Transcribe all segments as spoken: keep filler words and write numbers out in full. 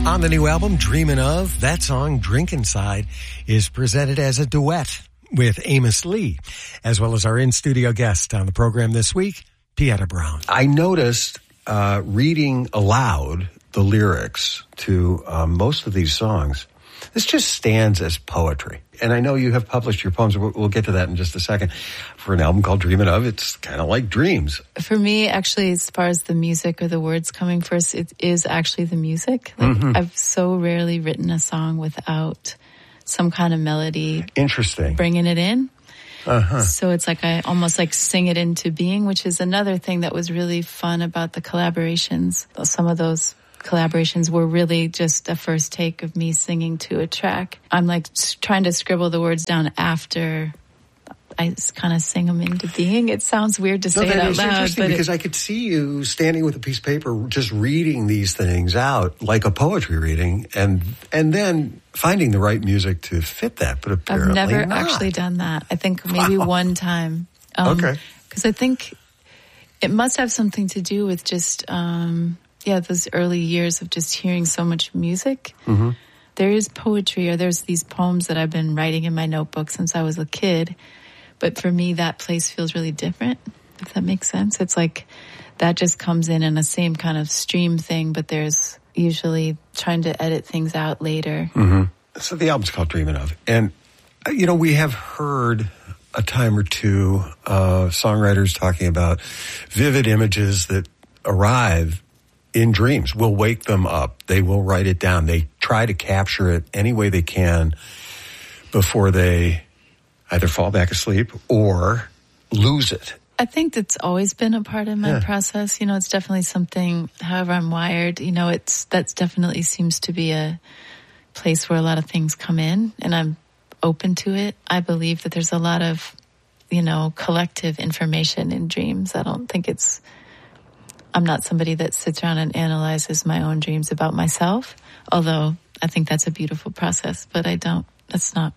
On the new album, Dreamin' Of, that song, Drink Inside, is presented as a duet with Amos Lee, as well as our in-studio guest on the program this week, Pieta Brown. I noticed uh, reading aloud the lyrics to uh, most of these songs, this just stands as poetry. And I know you have published your poems. We'll get to that in just a second. For an album called Dreamin' Of, it's kind of like dreams. For me, actually, as far as the music or the words coming first, it is actually the music. Like, mm-hmm. I've so rarely written a song without some kind of melody. Interesting. Bringing it in. Uh-huh. So it's like I almost like sing it into being, which is another thing that was really fun about the collaborations. Some of those collaborations were really just a first take of me singing to a track. I'm like trying to scribble the words down after I kind of sing them into being. It sounds weird to say no, it out is loud, interesting but because it, I could see you standing with a piece of paper, just reading these things out like a poetry reading, and and then finding the right music to fit that. But apparently, I've never not. actually done that. I think maybe wow. one time. Um, okay, because I think it must have something to do with just. Um, Yeah, those early years of just hearing so much music. Mm-hmm. There is poetry, or there's these poems that I've been writing in my notebook since I was a kid. But for me, that place feels really different, if that makes sense. It's like that just comes in in the same kind of stream thing, but there's usually trying to edit things out later. Mm-hmm. So the album's called Dreamin' Of. And, you know, we have heard a time or two uh, songwriters talking about vivid images that arrive in dreams. Will wake them up. They will write it down. They try to capture it any way they can before they either fall back asleep or lose it. I think that's always been a part of my yeah. process. You know, it's definitely something, however I'm wired, you know, it's, that's definitely seems to be a place where a lot of things come in, and I'm open to it. I believe that there's a lot of, you know, collective information in dreams. I don't think it's, I'm not somebody that sits around and analyzes my own dreams about myself, although I think that's a beautiful process, but I don't, that's not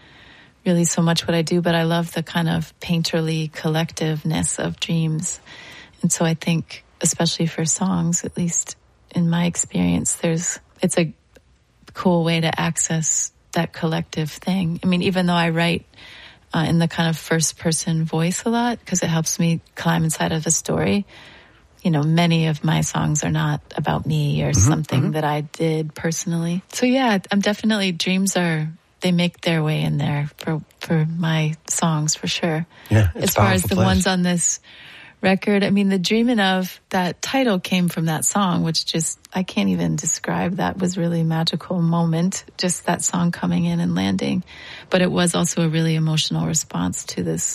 really so much what I do, but I love the kind of painterly collectiveness of dreams. And so I think, especially for songs, at least in my experience, there's, it's a cool way to access that collective thing. I mean, even though I write uh, in the kind of first person voice a lot, because it helps me climb inside of a story, you know, many of my songs are not about me or mm-hmm, something mm-hmm. that I did personally. So yeah, I'm definitely, dreams are, they make their way in there for, for my songs for sure. Yeah. As far as the place. ones on this record, I mean, the Dreamin' Of, that title came from that song, which just, I can't even describe. That was really a magical moment, just that song coming in and landing. But it was also a really emotional response to this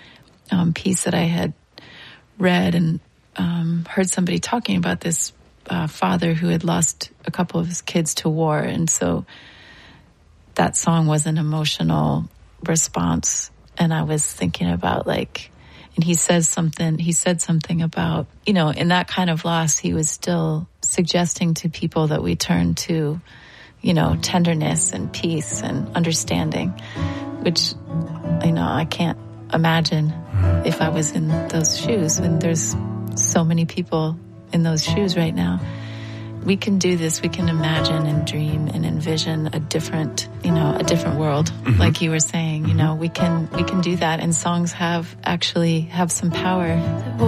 um, piece that I had read and Um, heard somebody talking about this uh, father who had lost a couple of his kids to war. And so that song was an emotional response. And I was thinking about like, and he says something, he said something about, you know, in that kind of loss, he was still suggesting to people that we turn to, you know, tenderness and peace and understanding, which, you know, I can't imagine if I was in those shoes. And there's so many people in those shoes right now. We can do this. We can imagine and dream and envision a different, you know, a different world. Mm-hmm. Like you were saying, you know, we can, we can do that. And songs have actually have some power.